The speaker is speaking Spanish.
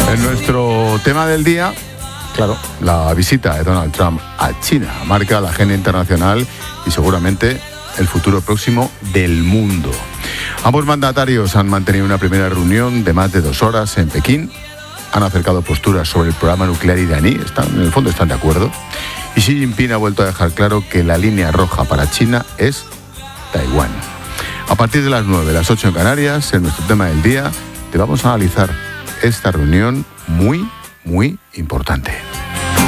En nuestro tema del día, claro, la visita de Donald Trump a China marca la agenda internacional y seguramente el futuro próximo del mundo. Ambos mandatarios han mantenido una primera reunión de más de 2 horas en Pekín. Han acercado posturas sobre el programa nuclear iraní, en el fondo están de acuerdo. Y Xi Jinping ha vuelto a dejar claro que la línea roja para China es Taiwán. A partir de las 9, las 8 en Canarias, en nuestro tema del día, te vamos a analizar esta reunión muy, muy importante.